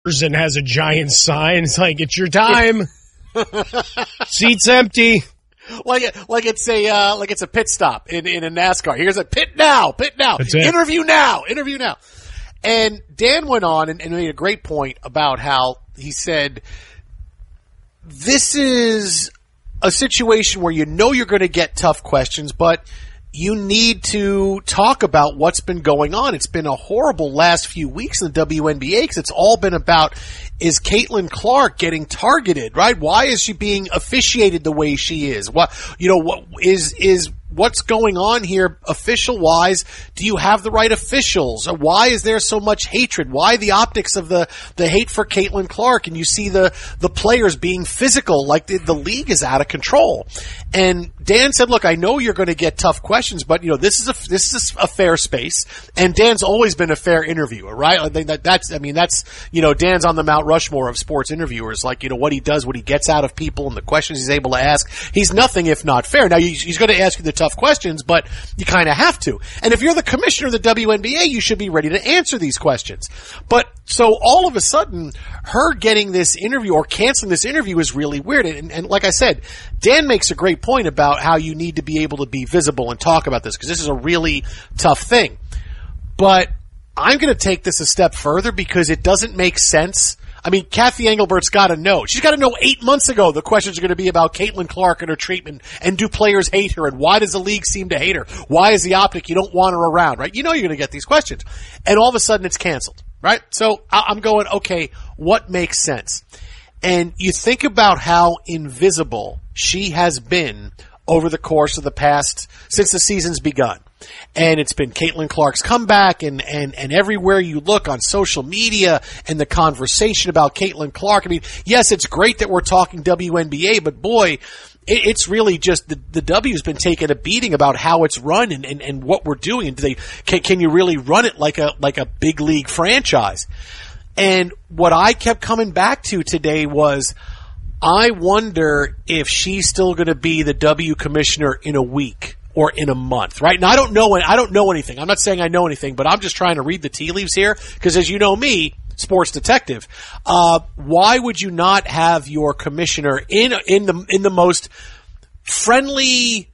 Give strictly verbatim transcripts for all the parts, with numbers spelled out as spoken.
and has a giant sign. It's like, it's your time. Seat's empty. Like like it's a uh, like it's a pit stop in, in a NASCAR. Here's a pit now, pit now, interview now, interview now. And Dan went on and, and made a great point about how he said, this is a situation where you know you're going to get tough questions, but you need to talk about what's been going on. It's been a horrible last few weeks in the W N B A because it's all been about, is Caitlin Clark getting targeted, right? Why is she being officiated the way she is? What, you know, what is, is, what's going on here official-wise? Do you have the right officials? Why is there so much hatred? Why the optics of the, the hate for Caitlin Clark? And you see the, the players being physical, like the, the league is out of control. And Dan said, look, I know you're going to get tough questions, but, you know, this is a, this is a fair space. And Dan's always been a fair interviewer, right? I think that that's, I mean, that's, you know, Dan's on the Mount Rushmore of sports interviewers, like, you know, what he does, what he gets out of people, and the questions he's able to ask. He's nothing if not fair. Now, he's going to ask you the tough questions, but you kind of have to. And if you're the commissioner of the W N B A, you should be ready to answer these questions. But so all of a sudden, her getting this interview or canceling this interview is really weird. And, and like I said, Dan makes a great point about how you need to be able to be visible and talk about this because this is a really tough thing. But I'm going to take this a step further because it doesn't make sense. I mean, Kathy Engelbert's got to know. She's got to know eight months ago the questions are going to be about Caitlin Clark and her treatment, and do players hate her, and why does the league seem to hate her? Why is the optic you don't want her around, right? You know you're going to get these questions. And all of a sudden it's canceled, right? So I'm going, okay, what makes sense? And you think about how invisible she has been over the course of the past, since the season's begun. And it's been Caitlin Clark's comeback, and, and, and everywhere you look on social media and the conversation about Caitlin Clark. I mean, yes, it's great that we're talking W N B A, but boy, it, it's really just the, the W's been taking a beating about how it's run and, and, and what we're doing. And do they, can, can you really run it like a, like a big league franchise? And what I kept coming back to today was, I wonder if she's still going to be the W commissioner in a week or in a month, right? Now, I don't know, I don't know anything. I'm not saying I know anything, but I'm just trying to read the tea leaves here because, as you know me, sports detective, uh, why would you not have your commissioner in, in the, in the most friendly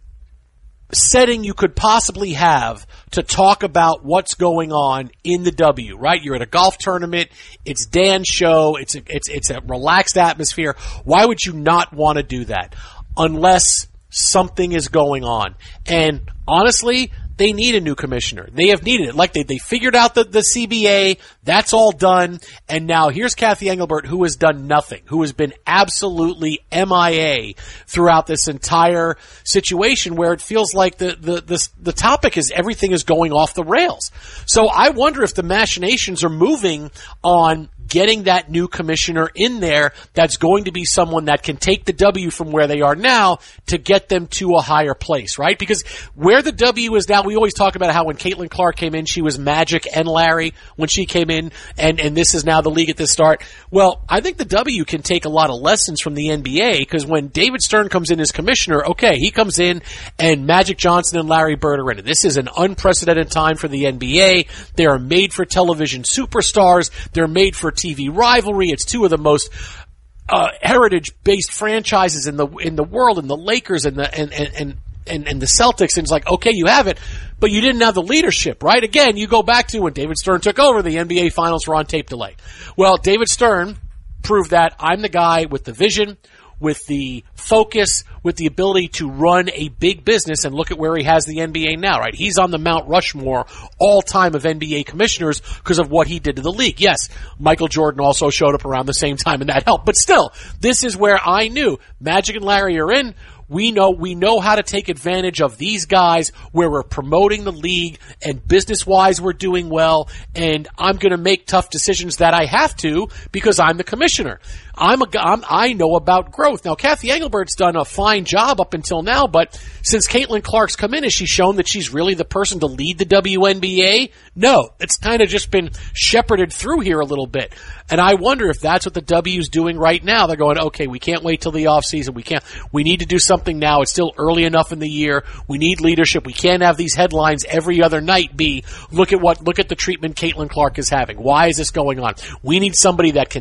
setting you could possibly have to talk about what's going on in the W, right? You're at a golf tournament. It's Dan's show. It's a, it's, it's a relaxed atmosphere. Why would you not want to do that unless something is going on? And honestly, they need a new commissioner. They have needed it. Like they, they figured out the, the C B A. That's all done. And now here's Kathy Engelbert, who has done nothing, who has been absolutely M I A throughout this entire situation where it feels like the, the, the, the topic is everything is going off the rails. So I wonder if the machinations are moving on getting that new commissioner in there that's going to be someone that can take the W from where they are now to get them to a higher place, right? Because where the W is now, we always talk about how when Caitlin Clark came in, she was Magic and Larry when she came in, and, and this is now the league at this start. Well, I think the W can take a lot of lessons from the N B A because when David Stern comes in as commissioner, okay, he comes in and Magic Johnson and Larry Bird are in it. This is an unprecedented time for the N B A. They are made for television superstars. They're made for T V rivalry. It's two of the most uh, heritage-based franchises in the in the world, and the Lakers and the and and and, and the Celtics. And it's like, okay, you have it, but you didn't have the leadership, right? Again, you go back to when David Stern took over, the N B A Finals were on tape delay. Well, David Stern proved that I'm the guy with the vision, with the focus, with the ability to run a big business, and look at where he has the N B A now, right? He's on the Mount Rushmore all-time of N B A commissioners because of what he did to the league. Yes, Michael Jordan also showed up around the same time, and that helped. But still, this is where I knew Magic and Larry are in. We know we know how to take advantage of these guys where we're promoting the league and business-wise we're doing well, and I'm going to make tough decisions that I have to because I'm the commissioner. I'm a, I'm, I know about growth. Now, Kathy Engelbert's done a fine job up until now, but since Caitlin Clark's come in, has she shown that she's really the person to lead the W N B A? No. It's kind of just been shepherded through here a little bit. And I wonder if that's what the W's doing right now. They're going, okay, we can't wait till the offseason. We can't, we need to do something now. It's still early enough in the year. We need leadership. We can't have these headlines every other night be, look at what, look at the treatment Caitlin Clark is having. Why is this going on? We need somebody that can